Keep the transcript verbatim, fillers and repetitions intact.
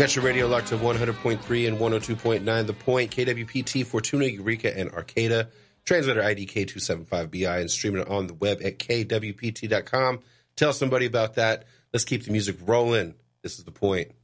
got your radio locked to one hundred point three and one oh two point nine The Point, K W P T, Fortuna, Eureka, and Arcata. Translator I D K two seven five B I and streaming it on the web at K W P T dot com. Tell somebody about that. Let's keep the music rolling. This is The Point.